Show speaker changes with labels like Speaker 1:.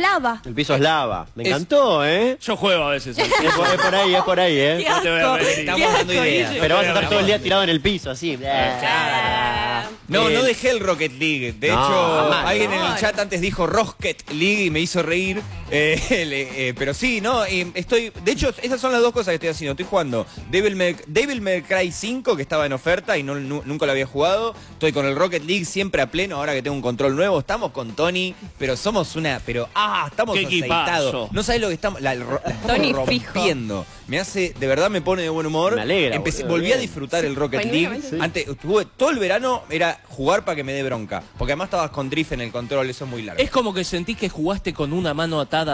Speaker 1: lava.
Speaker 2: El piso es lava. Me encantó, ¿eh?
Speaker 3: Yo juego a veces.
Speaker 2: Es por ahí, ¿eh?
Speaker 3: No te voy a repetir.
Speaker 4: Estamos dando ideas.
Speaker 2: Pero vas a estar todo el día tirado en el piso, así.
Speaker 4: No dejé el Rocket League. De
Speaker 2: No,
Speaker 4: hecho,
Speaker 2: jamás,
Speaker 4: alguien en el chat antes dijo Rocket League y me hizo reír. Pero sí, no, estoy. De hecho, esas son las dos cosas que estoy haciendo. Estoy jugando Devil May Cry 5, que estaba en oferta y nunca lo había jugado. Estoy con el Rocket League siempre a pleno, ahora que tengo un control nuevo. Estamos con Tony, pero somos una. Estamos
Speaker 3: Qué
Speaker 4: aceitados.
Speaker 3: equipazo.
Speaker 4: No sabés lo que estamos. La
Speaker 1: Tony
Speaker 4: estamos rompiendo. Me hace, de verdad me pone de buen humor.
Speaker 2: Me alegra,
Speaker 4: Volví
Speaker 2: bien.
Speaker 4: a disfrutar el Rocket League.
Speaker 1: Genuinamente.
Speaker 4: Antes, tuve todo el verano era jugar para que me dé bronca. Porque además estabas con drift en el control, eso es muy largo.
Speaker 3: Es como que sentís que jugaste con una mano atada